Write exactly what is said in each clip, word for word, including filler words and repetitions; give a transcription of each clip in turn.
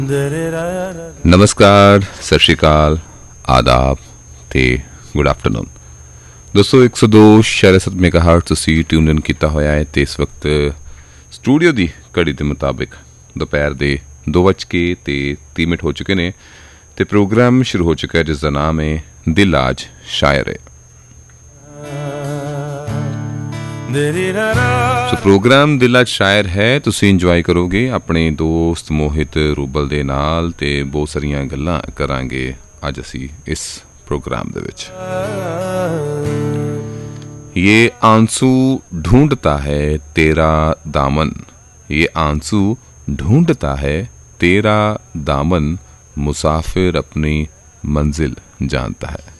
ਨਮਸਕਾਰ, ਸਤਿ ਸ਼੍ਰੀ ਅਕਾਲ, ਆਦਾਬ ਤੇ ਗੁੱਡ ਆਫਟਰਨੂਨ ਦੋਸਤੋ। ਇੱਕ ਸੌ ਦੋ ਸ਼ੈਰ ਸੱਤ ਮੈਗਾਹਰਟਜ਼ ਤੁਸੀਂ ਟਿਊਨ ਇਨ ਕੀਤਾ ਹੋਇਆ ਹੈ ਤੇ ਇਸ ਵਕਤ ਸਟੂਡੀਓ ਦੀ ਘੜੀ ਦੇ ਮੁਤਾਬਿਕ ਦੁਪਹਿਰ ਦੇ ਦੋ ਵੱਜ ਕੇ ਤੇ ਤੀਹ ਮਿੰਟ ਹੋ ਚੁੱਕੇ ਨੇ ਤੇ ਪ੍ਰੋਗਰਾਮ ਸ਼ੁਰੂ ਹੋ ਚੁੱਕਾ ਹੈ ਜਿਸ ਦਾ ਨਾਮ ਹੈ ਦਿਲ ਆਜ ਸ਼ਾਇਰ ਹੈ। ਸੋ ਪ੍ਰੋਗਰਾਮ ਦਿਲ ਆਜ ਸ਼ਾਇਰ ਹੈ, ਤੁਸੀਂ ਇੰਜੋਏ ਕਰੋਗੇ ਆਪਣੇ ਦੋਸਤ ਮੋਹਿਤ ਰੂਬਲ ਦੇ ਨਾਲ ਤੇ ਬਹੁਤ ਸਾਰੀਆਂ ਗੱਲਾਂ ਕਰਾਂਗੇ ਅੱਜ ਅਸੀਂ ਇਸ ਪ੍ਰੋਗਰਾਮ ਦੇ ਵਿੱਚ। ये आंसू ढूंढता है तेरा दामन, ये आंसू ढूंढता है तेरा दामन, मुसाफिर अपनी मंजिल जानता है।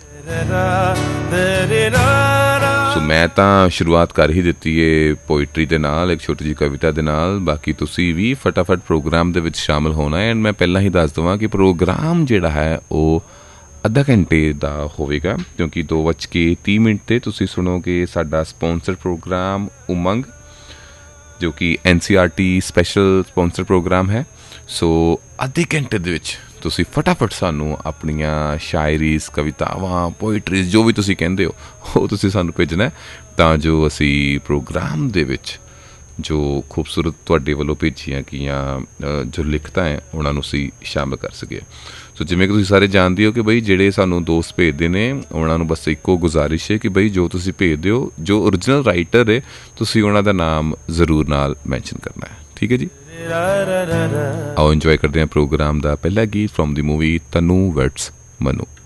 ਸੋ ਮੈਂ ਤਾਂ ਸ਼ੁਰੂਆਤ ਕਰ ਹੀ ਦਿੱਤੀ ਹੈ ਪੋਇਟਰੀ ਦੇ ਨਾਲ, ਇੱਕ ਛੋਟੀ ਜਿਹੀ ਕਵਿਤਾ ਦੇ ਨਾਲ। ਬਾਕੀ ਤੁਸੀਂ ਵੀ ਫਟਾਫਟ ਪ੍ਰੋਗਰਾਮ ਦੇ ਵਿੱਚ ਸ਼ਾਮਿਲ ਹੋਣਾ ਹੈ। ਐਂਡ ਮੈਂ ਪਹਿਲਾਂ ਹੀ ਦੱਸ ਦੇਵਾਂ ਕਿ ਪ੍ਰੋਗਰਾਮ ਜਿਹੜਾ ਹੈ ਉਹ ਅੱਧਾ ਘੰਟੇ ਦਾ ਹੋਵੇਗਾ, ਕਿਉਂਕਿ ਦੋ ਵੱਜ ਕੇ ਤੀਹ ਮਿੰਟ 'ਤੇ ਤੁਸੀਂ ਸੁਣੋਗੇ ਸਾਡਾ ਸਪੋਂਸਰ ਪ੍ਰੋਗਰਾਮ ਉਮੰਗ, ਜੋ ਕਿ ਐਨ C R T special sponsor programme ਹੈ। ਸੋ ਅੱਧੇ ਘੰਟੇ ਦੇ ਵਿੱਚ ਤੁਸੀਂ ਫਟਾਫਟ ਸਾਨੂੰ ਆਪਣੀਆਂ ਸ਼ਾਇਰੀਜ਼, ਕਵਿਤਾਵਾਂ, ਪੋਇਟਰੀਜ਼, ਜੋ ਵੀ ਤੁਸੀਂ ਕਹਿੰਦੇ ਹੋ ਉਹ ਤੁਸੀਂ ਸਾਨੂੰ ਭੇਜਣਾ ਤਾਂ ਜੋ ਅਸੀਂ ਪ੍ਰੋਗਰਾਮ ਦੇ ਵਿੱਚ ਜੋ ਖੂਬਸੂਰਤ ਤੁਹਾਡੇ ਵੱਲੋਂ ਭੇਜੀਆਂ ਗਈਆਂ ਜੋ ਲਿਖਤਾਂ ਹੈ ਉਹਨਾਂ ਨੂੰ ਅਸੀਂ ਸ਼ਾਮਿਲ ਕਰ ਸਕੀਏ। ਸੋ ਜਿਵੇਂ ਕਿ ਤੁਸੀਂ ਸਾਰੇ ਜਾਣਦੇ ਹੋ ਕਿ ਬਈ ਜਿਹੜੇ ਸਾਨੂੰ ਦੋਸਤ ਭੇਜਦੇ ਨੇ ਉਹਨਾਂ ਨੂੰ ਬਸ ਇੱਕੋ ਗੁਜ਼ਾਰਿਸ਼ ਹੈ ਕਿ ਬਈ ਜੋ ਤੁਸੀਂ ਭੇਜਦੇ ਹੋ, ਜੋ ਓਰੀਜਨਲ ਰਾਈਟਰ ਹੈ, ਤੁਸੀਂ ਉਹਨਾਂ ਦਾ ਨਾਮ ਜ਼ਰੂਰ ਨਾਲ ਮੈਂਸ਼ਨ ਕਰਨਾ ਹੈ। ਠੀਕ ਹੈ ਜੀ। ਆਓ ਇੰਜੋਏ ਕਰਦੇ ਹਾਂ ਪ੍ਰੋਗਰਾਮ ਦਾ ਪਹਿਲਾ ਗੀਤ from the movie Tanu words Manu.